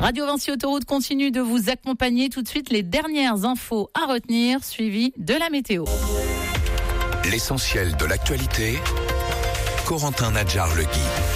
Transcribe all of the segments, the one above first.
Radio Vinci Autoroute continue de vous accompagner. Tout de suite, les dernières infos à retenir, suivies de la météo. L'essentiel de l'actualité, Corentin Nadjar-Legui.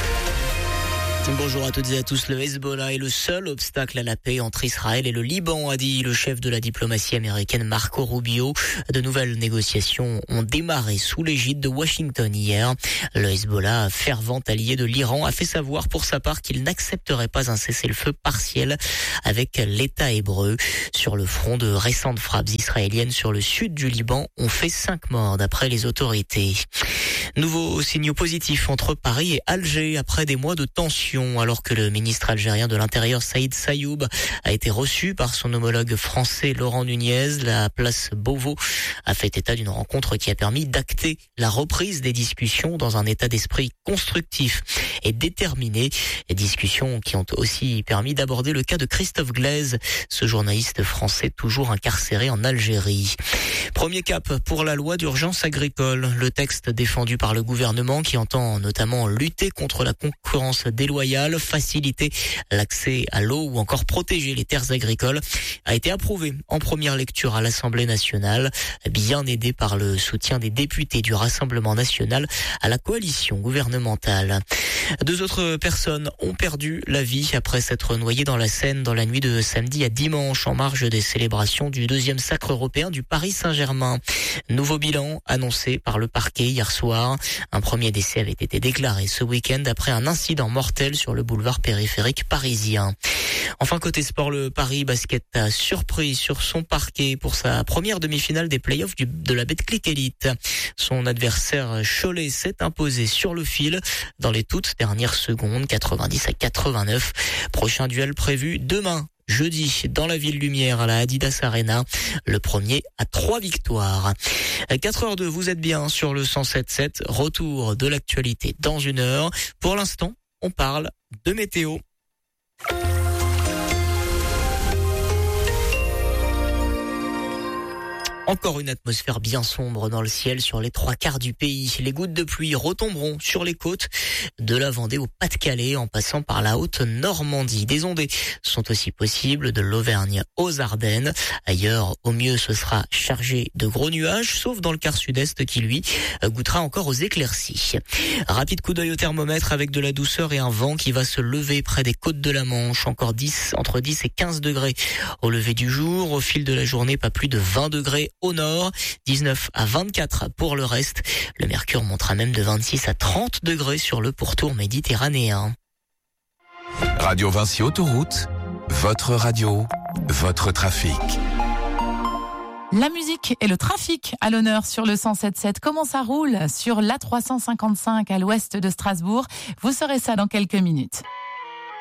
Bonjour à toutes et à tous. Le Hezbollah est le seul obstacle à la paix entre Israël et le Liban, a dit le chef de la diplomatie américaine Marco Rubio. De nouvelles négociations ont démarré sous l'égide de Washington hier. Le Hezbollah, fervent allié de l'Iran, a fait savoir pour sa part qu'il n'accepterait pas un cessez-le-feu partiel avec l'État hébreu. Sur le front, de récentes frappes israéliennes sur le sud du Liban ont fait 5 morts d'après les autorités. Nouveaux signaux positifs entre Paris et Alger après des mois de tension, alors que le ministre algérien de l'Intérieur Saïd Sayoub a été reçu par son homologue français Laurent Nunez. La place Beauvau a fait état d'une rencontre qui a permis d'acter la reprise des discussions dans un état d'esprit constructif et déterminé. Des discussions qui ont aussi permis d'aborder le cas de Christophe Glaise, ce journaliste français toujours incarcéré en Algérie. Premier cap pour la loi d'urgence agricole, le texte défendu par le gouvernement qui entend notamment lutter contre la concurrence déloyale, faciliter l'accès à l'eau ou encore protéger les terres agricoles, a été approuvé en première lecture à l'Assemblée nationale, bien aidé par le soutien des députés du Rassemblement national à la coalition gouvernementale. 2 autres personnes ont perdu la vie après s'être noyées dans la Seine dans la nuit de samedi à dimanche en marge des célébrations du 2e sacre européen du Paris Saint-Germain. Nouveau bilan annoncé par le parquet hier soir. Un premier décès avait été déclaré ce week-end après un incident mortel sur le boulevard périphérique parisien. Enfin, côté sport, le Paris Basket a surpris sur son parquet pour sa première demi-finale des playoffs de la Betclic Elite. Son adversaire Cholet s'est imposé sur le fil dans les toutes dernières secondes, 90-89. Prochain duel prévu demain, jeudi, dans la Ville Lumière à la Adidas Arena. Le premier à 3 victoires. 4h02, vous êtes bien sur le 107.7. Retour de l'actualité dans 1 heure. Pour l'instant, on parle de météo. Encore une atmosphère bien sombre dans le ciel sur les 3/4 du pays. Les gouttes de pluie retomberont sur les côtes de la Vendée au Pas-de-Calais en passant par la Haute-Normandie. Des ondées sont aussi possibles de l'Auvergne aux Ardennes. Ailleurs, au mieux, ce sera chargé de gros nuages, sauf dans le quart sud-est qui, lui, goûtera encore aux éclaircies. Rapide coup d'œil au thermomètre avec de la douceur et un vent qui va se lever près des côtes de la Manche. Encore entre 10 et 15 degrés au lever du jour. Au fil de la journée, pas plus de 20 degrés au nord, 19 à 24 pour le reste. Le mercure montera même de 26 à 30 degrés sur le pourtour méditerranéen. Radio Vinci Autoroute, votre radio, votre trafic. La musique et le trafic à l'honneur sur le 107.7. Comment ça roule sur l'A355 à l'ouest de Strasbourg? Vous saurez ça dans quelques minutes.